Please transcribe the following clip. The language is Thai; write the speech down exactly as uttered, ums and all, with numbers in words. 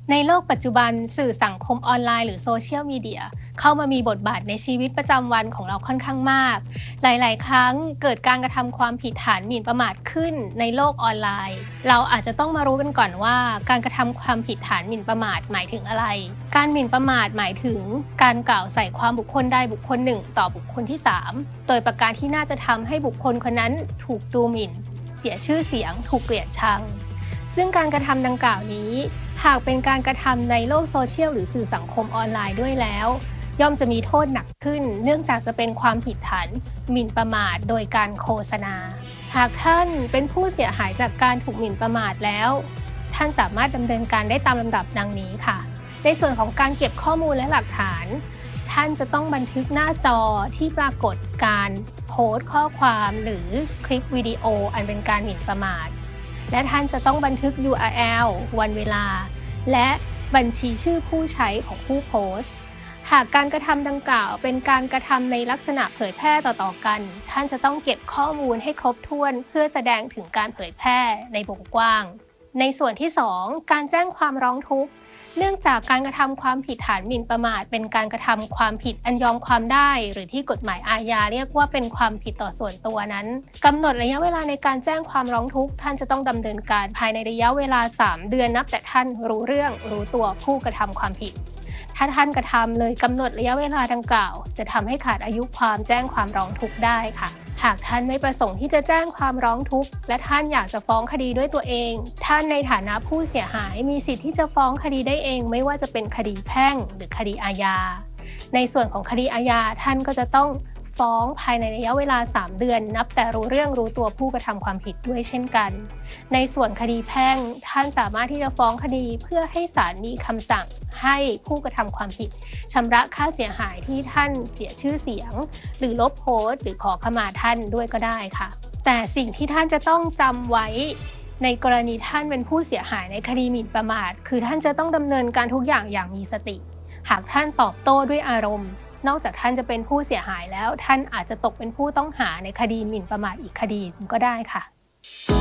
ในโลกปัจจุบันสื่อสังคมออนไลน์หรือโซเชียลมีเดียเข้ามามีบทบาทในชีวิตประจำวันของเราค่อนข้างมากหลายๆครั้งเกิดการกระทำความผิดฐานหมิ่นประมาทขึ้นในโลกออนไลน์เราอาจจะต้องมารู้กันก่อนว่าการกระทำความผิดฐานหมิ่นประมาทหมายถึงอะไรการหมิ่นประมาทหมายถึงการกล่าวใส่ความบุคคลใดบุคคลหนึ่งต่อบุคคลที่สามโดยประการที่น่าจะทำให้บุคคลคนนั้นถูกดูหมิ่นเสียชื่อเสียงถูกเกลียดชังซึ่งการกระทำดังกล่าวนี้หากเป็นการกระทำในโลกโซเชียลหรือสื่อสังคมออนไลน์ด้วยแล้วย่อมจะมีโทษหนักขึ้นเนื่องจากจะเป็นความผิดฐานหมิ่นประมาทโดยการโฆษณาหากท่านเป็นผู้เสียหายจากการถูกหมิ่นประมาทแล้วท่านสามารถดำเนินการได้ตามลำดับดังนี้ค่ะในส่วนของการเก็บข้อมูลและหลักฐานท่านจะต้องบันทึกหน้าจอที่ปรากฏการโพสต์ข้อความหรือคลิปวิดีโออันเป็นการหมิ่นประมาทและท่านจะต้องบันทึก ยู อาร์ แอล วันเวลาและบัญชีชื่อผู้ใช้ของผู้โพสต์หากการกระทำดังกล่าวเป็นการกระทำในลักษณะเผยแพร่ต่อๆกันท่านจะต้องเก็บข้อมูลให้ครบถ้วนเพื่อแสดงถึงการเผยแพร่ในวงกว้างในส่วนที่สองการแจ้งความร้องทุกข์เนื่องจากการกระทำความผิดฐานหมิ่นประมาทเป็นการกระทำความผิดอันยอมความได้หรือที่กฎหมายอาญาเรียกว่าเป็นความผิดต่อส่วนตัวนั้นกำหนดระยะเวลาในการแจ้งความร้องทุกข์ท่านจะต้องดำเนินการภายในระยะเวลาสามเดือนนับแต่ท่านรู้เรื่องรู้ตัวผู้กระทำความผิดถ้าท่านกระทำเลยกำหนดระยะเวลาดังกล่าวจะทำให้ขาดอายุความแจ้งความร้องทุกข์ได้ค่ะหากท่านไม่ประสงค์ที่จะแจ้งความร้องทุกข์และท่านอยากจะฟ้องคดีด้วยตัวเองท่านในฐานะผู้เสียหายมีสิทธิ์ที่จะฟ้องคดีได้เองไม่ว่าจะเป็นคดีแพ่งหรือคดีอาญาในส่วนของคดีอาญาท่านก็จะต้องฟ้องภายในระยะเวลาสามเดือนนับแต่รู้เรื่องรู้ตัวผู้กระทำความผิดด้วยเช่นกันในส่วนคดีแพ่งท่านสามารถที่จะฟ้องคดีเพื่อให้ศาลมีคำสั่งให้ผู้กระทำความผิดชำระค่าเสียหายที่ท่านเสียชื่อเสียงหรือลบโพสต์หรือขอขมาท่านด้วยก็ได้ค่ะแต่สิ่งที่ท่านจะต้องจำไว้ในกรณีท่านเป็นผู้เสียหายในคดีหมิ่นประมาทคือท่านจะต้องดำเนินการทุกอย่างอย่างมีสติหากท่านตอบโต้ด้วยอารมณ์นอกจากท่านจะเป็นผู้เสียหายแล้วท่านอาจจะตกเป็นผู้ต้องหาในคดีหมิ่นประมาทอีกคดีก็ได้ค่ะ